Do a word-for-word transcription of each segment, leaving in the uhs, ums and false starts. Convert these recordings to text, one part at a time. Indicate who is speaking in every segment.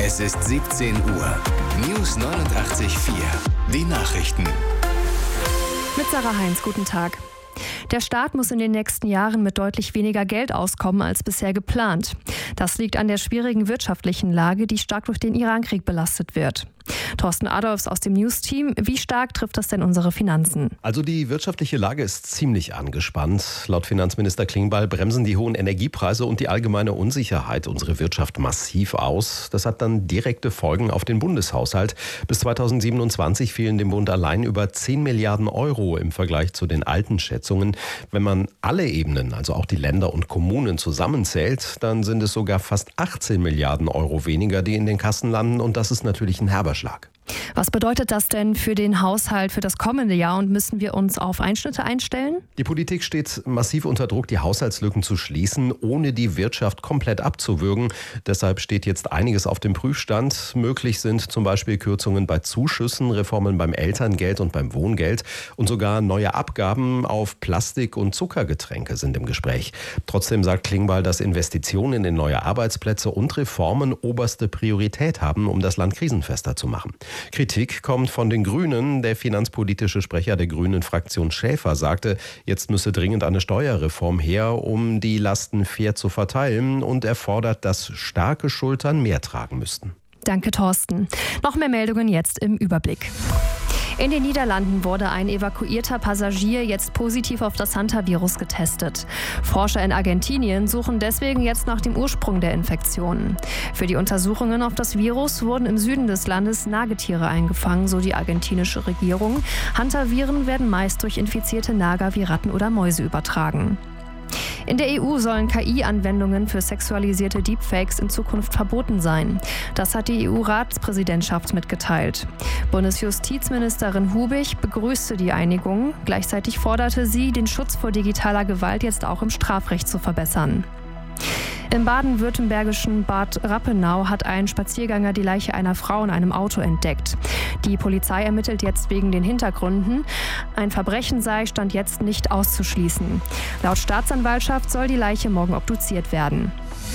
Speaker 1: Es ist siebzehn Uhr. News neunundachtzig Komma vier. Die Nachrichten.
Speaker 2: Mit Sarah Heinz, guten Tag. Der Staat muss in den nächsten Jahren mit deutlich weniger Geld auskommen als bisher geplant. Das liegt an der schwierigen wirtschaftlichen Lage, die stark durch den Irankrieg belastet wird. Thorsten Adolfs aus dem News-Team. Wie stark trifft das denn unsere Finanzen?
Speaker 3: Also die wirtschaftliche Lage ist ziemlich angespannt. Laut Finanzminister Klingbeil bremsen die hohen Energiepreise und die allgemeine Unsicherheit unsere Wirtschaft massiv aus. Das hat dann direkte Folgen auf den Bundeshaushalt. Bis zweitausendsiebenundzwanzig fehlen dem Bund allein über zehn Milliarden Euro im Vergleich zu den alten Schätzungen. Wenn man alle Ebenen, also auch die Länder und Kommunen zusammenzählt, dann sind es sogar fast achtzehn Milliarden Euro weniger, die in den Kassen landen. Und das ist natürlich ein herber Schlag.
Speaker 2: Was bedeutet das denn für den Haushalt für das kommende Jahr und müssen wir uns auf Einschnitte einstellen?
Speaker 3: Die Politik steht massiv unter Druck, die Haushaltslücken zu schließen, ohne die Wirtschaft komplett abzuwürgen. Deshalb steht jetzt einiges auf dem Prüfstand. Möglich sind zum Beispiel Kürzungen bei Zuschüssen, Reformen beim Elterngeld und beim Wohngeld und sogar neue Abgaben auf Plastik- und Zuckergetränke sind im Gespräch. Trotzdem sagt Klingbeil, dass Investitionen in neue Arbeitsplätze und Reformen oberste Priorität haben, um das Land krisenfester zu machen. Kritik kommt von den Grünen. Der finanzpolitische Sprecher der Grünen-Fraktion Schäfer sagte, jetzt müsse dringend eine Steuerreform her, um die Lasten fair zu verteilen, und er fordert, dass starke Schultern mehr tragen müssten.
Speaker 2: Danke, Thorsten. Noch mehr Meldungen jetzt im Überblick. In den Niederlanden wurde ein evakuierter Passagier jetzt positiv auf das Hantavirus getestet. Forscher in Argentinien suchen deswegen jetzt nach dem Ursprung der Infektion. Für die Untersuchungen auf das Virus wurden im Süden des Landes Nagetiere eingefangen, so die argentinische Regierung. Hantaviren werden meist durch infizierte Nager wie Ratten oder Mäuse übertragen. In der E U sollen K I-Anwendungen für sexualisierte Deepfakes in Zukunft verboten sein. Das hat die E U-Ratspräsidentschaft mitgeteilt. Bundesjustizministerin Hubig begrüßte die Einigung. Gleichzeitig forderte sie, den Schutz vor digitaler Gewalt jetzt auch im Strafrecht zu verbessern. Im baden-württembergischen Bad Rappenau hat ein Spaziergänger die Leiche einer Frau in einem Auto entdeckt. Die Polizei ermittelt jetzt wegen den Hintergründen. Ein Verbrechen sei Stand jetzt nicht auszuschließen. Laut Staatsanwaltschaft soll die Leiche morgen obduziert werden.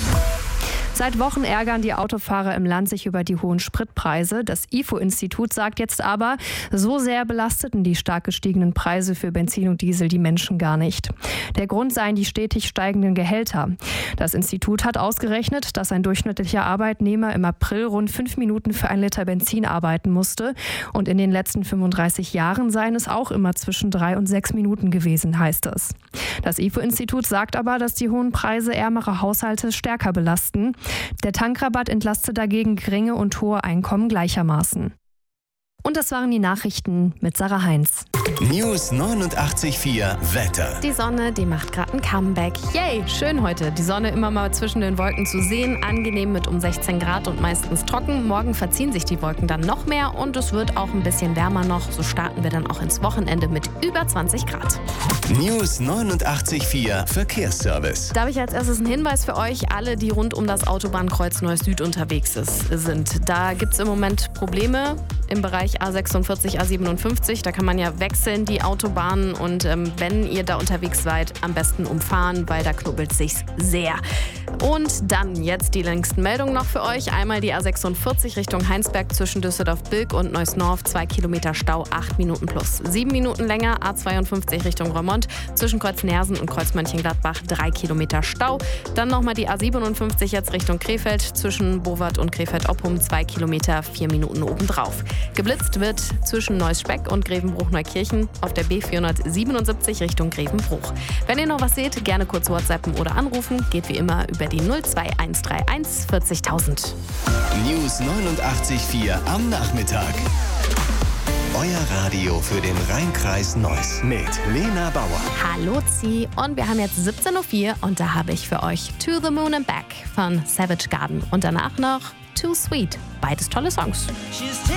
Speaker 2: Seit Wochen ärgern die Autofahrer im Land sich über die hohen Spritpreise. Das I F O-Institut sagt jetzt aber, so sehr belasteten die stark gestiegenen Preise für Benzin und Diesel die Menschen gar nicht. Der Grund seien die stetig steigenden Gehälter. Das Institut hat ausgerechnet, dass ein durchschnittlicher Arbeitnehmer im April rund fünf Minuten für ein Liter Benzin arbeiten musste. Und in den letzten fünfunddreißig Jahren seien es auch immer zwischen drei und sechs Minuten gewesen, heißt es. Das I F O-Institut sagt aber, dass die hohen Preise ärmere Haushalte stärker belasten. Der Tankrabatt entlastet dagegen geringe und hohe Einkommen gleichermaßen. Und das waren die Nachrichten mit Sarah Heinz.
Speaker 1: News neunundachtzig Komma vier Wetter.
Speaker 4: Die Sonne, die macht gerade ein Comeback. Yay, schön heute. Die Sonne immer mal zwischen den Wolken zu sehen. Angenehm mit um sechzehn Grad und meistens trocken. Morgen verziehen sich die Wolken dann noch mehr und es wird auch ein bisschen wärmer noch. So starten wir dann auch ins Wochenende mit über zwanzig Grad.
Speaker 1: News neunundachtzig Komma vier Verkehrsservice.
Speaker 4: Da habe ich als erstes einen Hinweis für euch, alle, die rund um das Autobahnkreuz Neuss Süd unterwegs ist, sind. Da gibt es im Moment Probleme im Bereich A sechsundvierzig, A siebenundfünfzig. Da kann man ja wechseln, die Autobahnen. Und ähm, wenn ihr da unterwegs seid, am besten umfahren, weil da knubbelt sich's sehr. Und dann jetzt die längsten Meldungen noch für euch. Einmal die A sechsundvierzig Richtung Heinsberg zwischen Düsseldorf-Bilk und Neuss-Norf. Zwei Kilometer Stau, acht Minuten plus. Sieben Minuten länger. A zweiundfünfzig Richtung Remont zwischen Kreuz-Nersen und Kreuz-Mönchengladbach. Drei Kilometer Stau. Dann nochmal die A siebenundfünfzig jetzt Richtung Krefeld zwischen Bowart und Krefeld-Oppum. Zwei Kilometer, vier Minuten obendrauf. Geblitzt wird zwischen Neuss-Speck und Grevenbruch-Neukirchen auf der B vierhundertsiebenundsiebzig Richtung Grevenbruch. Wenn ihr noch was seht, gerne kurz WhatsAppen oder anrufen. Geht wie immer über die null zwei eins drei eins vierzigtausend.
Speaker 1: News neunundachtzig Komma vier am Nachmittag. Euer Radio für den Rhein-Kreis Neuss mit Lena Bauer.
Speaker 4: Hallo Zi, und wir haben jetzt siebzehn Uhr vier und da habe ich für euch To the Moon and Back von Savage Garden und danach noch Too Sweet. Beides tolle Songs.